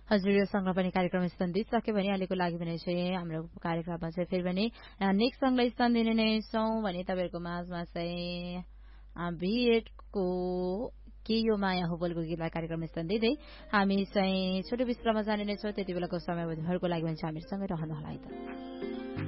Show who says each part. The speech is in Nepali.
Speaker 1: हजुर यो सँगै पनि कार्यक्रम सम्बन्धित सक्यो भने अहिलेको लागि भने चाहिँ हाम्रो कार्यक्रममा चाहिँ फेरि पनि नेक्स्ट सङ्गलाई स्थान दिने नै छौँ भने तपाईँहरूको माझमा चाहिँ बिएडको के यो माया हो बोलको गीतलाई कार्यक्रम स्थान दिँदै हामी चाहिँ छोटो विश्राममा जाने नै छौँ। त्यति बेलाको समयभरको लागि भने चाहिँ हामीसँगै रहनुहोला है त।